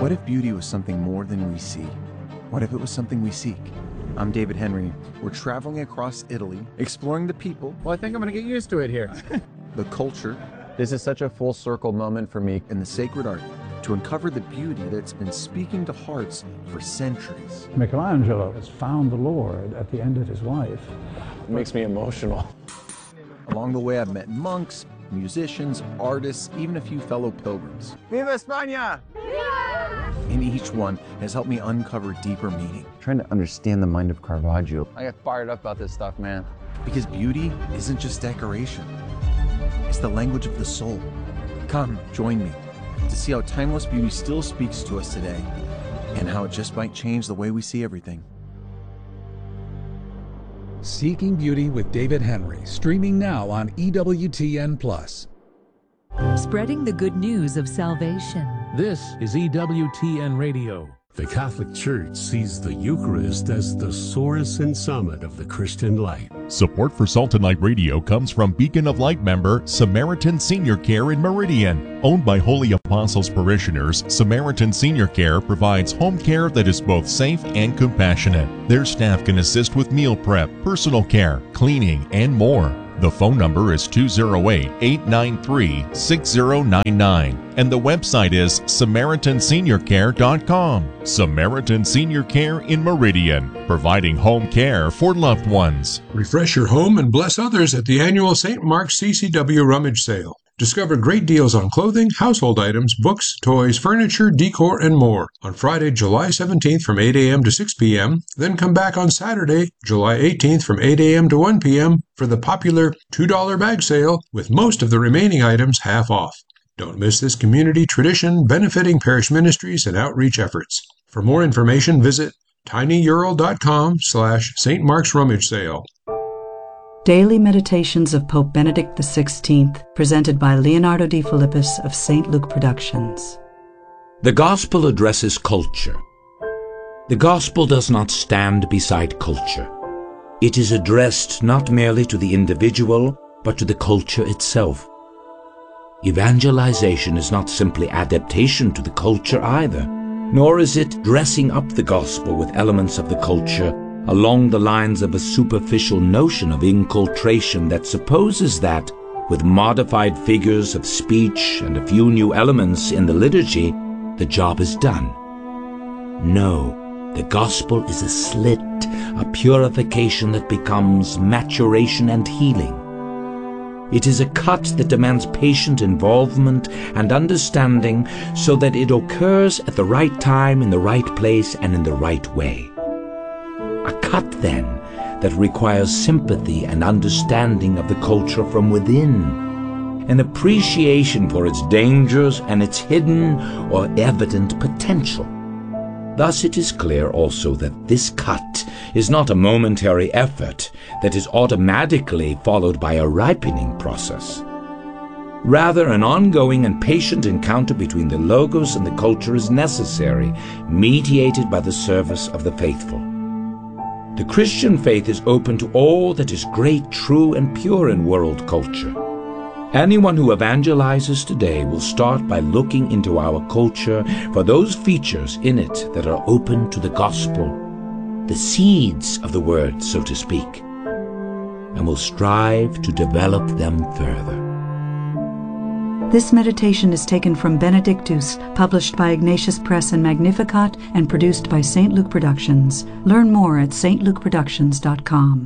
What if beauty was something more than we see? What if it was something we seek? I'm David Henry. We're traveling across Italy, exploring the people. Well, I think I'm going to get used to it here. The culture. This is such a full circle moment for me. And the sacred art to uncover the beauty that's been speaking to hearts for centuries. Michelangelo has found the Lord at the end of his life. It makes me emotional. Along the way, I've met monks, musicians, artists, even a few fellow pilgrims. Viva España! And each one has helped me uncover deeper meaning. Trying to understand the mind of Caravaggio. I get fired up about this stuff, man. Because beauty isn't just decoration. It's the language of the soul. Come, join me to see how timeless beauty still speaks to us today and how it just might change the way we see everything. Seeking Beauty with David Henry, streaming now on EWTN+. Spreading the good news of salvation. This is EWTN Radio. The Catholic Church sees the Eucharist as the source and summit of the Christian life. Support for Salt and Light Radio comes from Beacon of Light member Samaritan Senior Care in Meridian. Owned by Holy Apostles parishioners, Samaritan Senior Care provides home care that is both safe and compassionate. Their staff can assist with meal prep, personal care, cleaning, and more. The phone number is 208-893-6099 and the website is SamaritanSeniorCare.com. Samaritan Senior Care in Meridian, providing home care for loved ones. Refresh your home and bless others at the annual St. Mark's CCW Rummage Sale. Discover great deals on clothing, household items, books, toys, furniture, decor, and more on Friday, July 17th from 8 a.m. to 6 p.m. Then come back on Saturday, July 18th from 8 a.m. to 1 p.m. for the popular $2 bag sale with most of the remaining items half off. Don't miss this community tradition benefiting parish ministries and outreach efforts. For more information, visit tinyurl.com/St. Mark's Rummage Sale. Daily Meditations of Pope Benedict XVI, presented by Leonardo Di Philippis of St. Luke Productions. The Gospel addresses culture. The Gospel does not stand beside culture. It is addressed not merely to the individual, but to the culture itself. Evangelization is not simply adaptation to the culture either, nor is it dressing up the Gospel with elements of the culture along the lines of a superficial notion of inculturation that supposes that, with modified figures of speech and a few new elements in the liturgy, the job is done. No, the Gospel is a slit, a purification that becomes maturation and healing. It is a cut that demands patient involvement and understanding so that it occurs at the right time, in the right place, and in the right way. A cut, then, that requires sympathy and understanding of the culture from within, an appreciation for its dangers and its hidden or evident potential. Thus it is clear also that this cut is not a momentary effort that is automatically followed by a ripening process. Rather, an ongoing and patient encounter between the Logos and the culture is necessary, mediated by the service of the faithful. The Christian faith is open to all that is great, true, and pure in world culture. Anyone who evangelizes today will start by looking into our culture for those features in it that are open to the gospel, the seeds of the word, so to speak, and will strive to develop them further. This meditation is taken from Benedictus, published by Ignatius Press and Magnificat, and produced by St. Luke Productions. Learn more at stlukeproductions.com.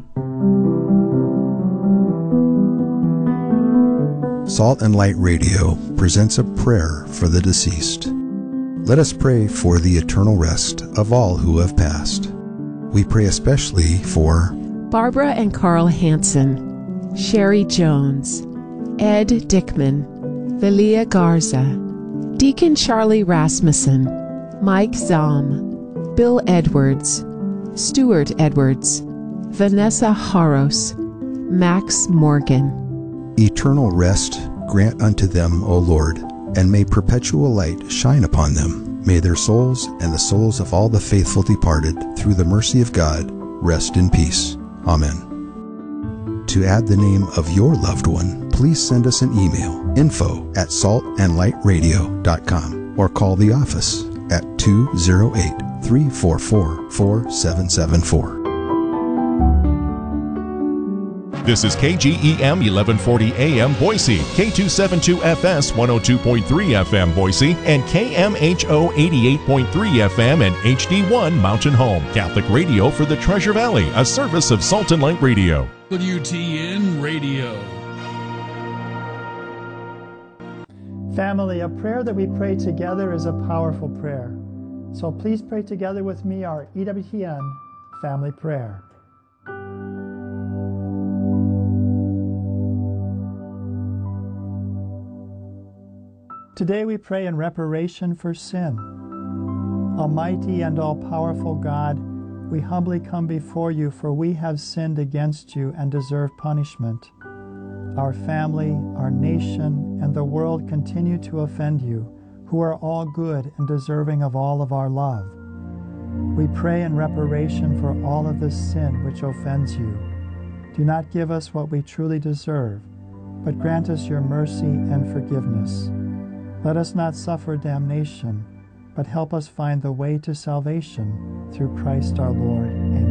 Salt and Light Radio presents a prayer for the deceased. Let us pray for the eternal rest of all who have passed. We pray especially for Barbara and Carl Hansen, Sherry Jones, Ed Dickman, Velia Garza, Deacon Charlie Rasmussen, Mike Zahm, Bill Edwards, Stuart Edwards, Vanessa Haros, Max Morgan. Eternal rest grant unto them, O Lord, and may perpetual light shine upon them. May their souls and the souls of all the faithful departed, through the mercy of God, rest in peace. Amen. To add the name of your loved one, please send us an email, info@saltandlightradio.com, or call the office at 208-344-4774. This is KGEM 1140 AM Boise, K272FS 102.3 FM Boise, and KMHO 88.3 FM and HD1 Mountain Home. Catholic radio for the Treasure Valley, a service of Salt and Light Radio. WTN Radio. Family, a prayer that we pray together is a powerful prayer. So please pray together with me our EWTN family prayer. Today we pray in reparation for sin. Almighty and all-powerful God, we humbly come before you, for we have sinned against you and deserve punishment. Our family, our nation, and the world continue to offend you, who are all good and deserving of all of our love. We pray in reparation for all of the sin which offends you. Do not give us what we truly deserve, but grant us your mercy and forgiveness. Let us not suffer damnation, but help us find the way to salvation through Christ our Lord. Amen.